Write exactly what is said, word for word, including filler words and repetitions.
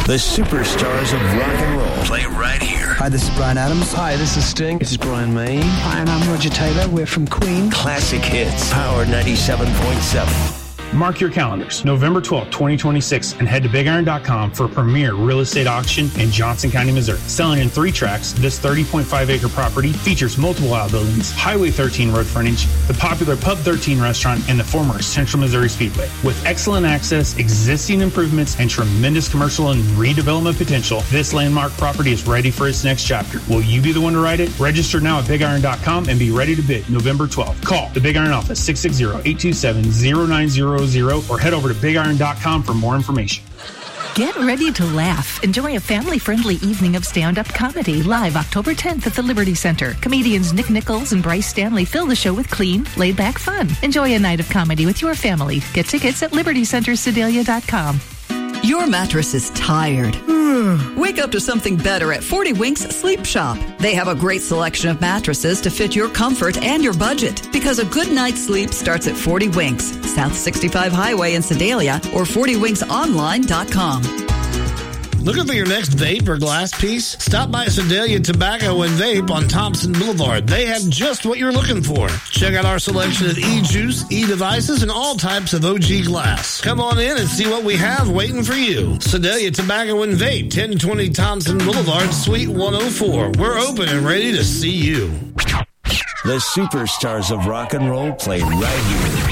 The superstars of rock and roll play right here. Hi, this is Bryan Adams. Hi, this is Sting. This is Brian May. Hi, and I'm Roger Taylor. We're from Queen. Classic hits. Power ninety-seven point seven. Mark your calendars, November twelfth, twenty twenty-six, and head to big iron dot com for a premier real estate auction in Johnson County, Missouri. Selling in three tracks, this thirty point five acre property features multiple outbuildings, Highway thirteen road frontage, the popular Pub thirteen restaurant, and the former Central Missouri Speedway. With excellent access, existing improvements, and tremendous commercial and redevelopment potential, this landmark property is ready for its next chapter. Will you be the one to ride it? Register now at big iron dot com and be ready to bid November twelfth. Call the Big Iron office, six six zero, eight two seven, zero nine zero zero, or head over to big iron dot com for more information. Get ready to laugh. Enjoy a family-friendly evening of stand-up comedy live October tenth at the Liberty Center. Comedians Nick Nichols and Bryce Stanley fill the show with clean, laid-back fun. Enjoy a night of comedy with your family. Get tickets at liberty center sedalia dot com. Your mattress is tired. Wake up to something better at forty Winks Sleep Shop. They have a great selection of mattresses to fit your comfort and your budget. Because a good night's sleep starts at forty Winks, South sixty-five Highway in Sedalia, or forty winks online dot com. Looking for your next vape or glass piece? Stop by Sedalia Tobacco and Vape on Thompson Boulevard. They have just what you're looking for. Check out our selection of e-juice, e-devices, and all types of O G glass. Come on in and see what we have waiting for you. Sedalia Tobacco and Vape, ten twenty Thompson Boulevard, Suite one oh four. We're open and ready to see you. The superstars of rock and roll play right here.